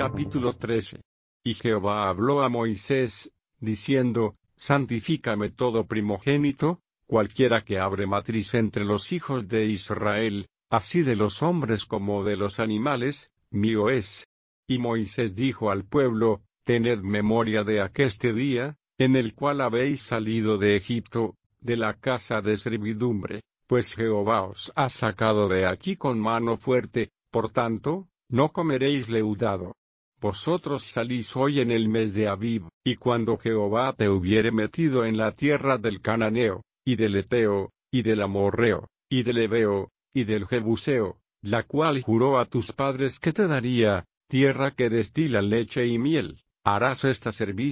Capítulo 13. Y Jehová habló a Moisés, diciendo, Santifícame todo primogénito, cualquiera que abre matriz entre los hijos de Israel, así de los hombres como de los animales, mío es. Y Moisés dijo al pueblo, Tened memoria de aqueste día, en el cual habéis salido de Egipto, de la casa de servidumbre, pues Jehová os ha sacado de aquí con mano fuerte, por tanto, no comeréis leudado. Vosotros salís hoy en el mes de Abib, y cuando Jehová te hubiere metido en la tierra del Cananeo, y del Eteo, y del Amorreo, y del Heveo, y del Jebuseo, la cual juró a tus padres que te daría, tierra que destila leche y miel, harás esta servicio